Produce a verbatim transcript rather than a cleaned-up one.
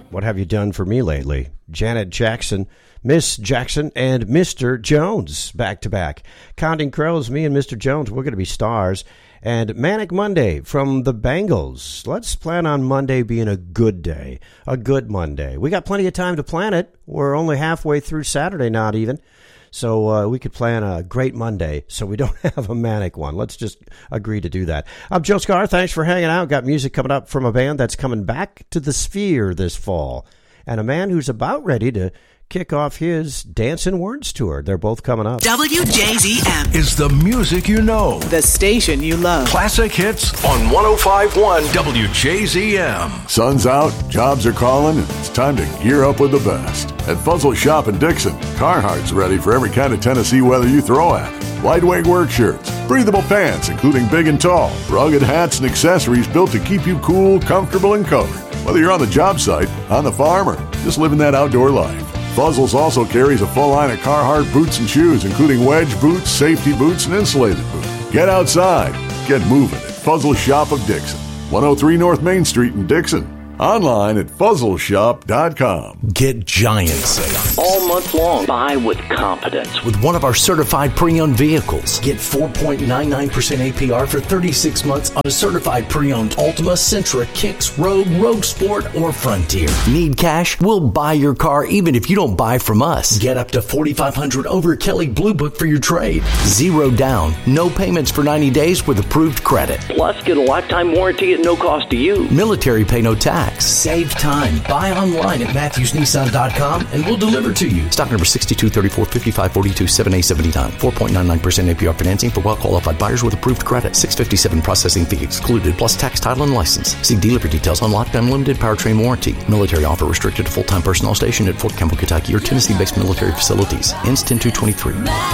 What have you done for me lately? Janet Jackson, Miss Jackson, and Mister Jones back to back. Counting Crows, me and Mister Jones, we're going to be stars. And Manic Monday from the Bangles. Let's plan on Monday being a good day, a good Monday. We got plenty of time to plan it. We're only halfway through Saturday, not even. So uh, we could plan a great Monday so we don't have a manic one. Let's just agree to do that. I'm Joe Scar. Thanks for hanging out. Got music coming up from a band that's coming back to the Sphere this fall. And a man who's about ready to kick off his Dancing Words tour. They're both coming up. W J Z M is the music you know. The station you love. Classic hits on one oh five point one W J Z M. Sun's out, jobs are calling, and it's time to gear up with the best. At Fuzzle Shop in Dixon, Carhartt's ready for every kind of Tennessee weather you throw at it. Lightweight work shirts, breathable pants, including big and tall, rugged hats and accessories built to keep you cool, comfortable, and covered. Whether you're on the job site, on the farm, or just living that outdoor life. Fuzzles also carries a full line of Carhartt boots and shoes, including wedge boots, safety boots, and insulated boots. Get outside. Get moving at Fuzzle Shop of Dixon. one oh three North Main Street in Dixon. Online at fuzzle shop dot com. Get giant sales all month long. Buy with confidence with one of our certified pre-owned vehicles. Get four point nine nine percent A P R for thirty-six months on a certified pre-owned Altima, Sentra, Kicks, Rogue, Rogue Sport, or Frontier. Need cash? We'll buy your car even if you don't buy from us. Get up to forty-five hundred dollars over Kelly Blue Book for your trade. Zero down, no payments for ninety days with approved credit. Plus, get a lifetime warranty at no cost to you. Military pay no tax. Save time. Buy online at matthews nissan dot com and we'll deliver to you. Stock number sixty-two thirty-four fifty-five forty-two seven A seventy time. four point nine nine percent A P R financing for well-qualified buyers with approved credit. six fifty-seven processing fee excluded, plus tax, title, and license. See dealer for details on lifetime limited powertrain warranty. Military offer restricted to full-time personnel stationed at Fort Campbell, Kentucky, or Tennessee-based military facilities. Ends ten two twenty-three.